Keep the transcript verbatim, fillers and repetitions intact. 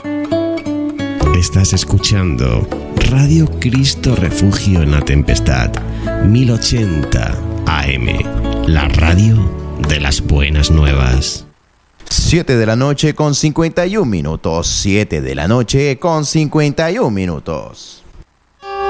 Estás escuchando Radio Cristo Refugio en la Tempestad, mil ochenta A M, la radio de las buenas nuevas. siete de la noche con cincuenta y un minutos. siete de la noche con cincuenta y un minutos.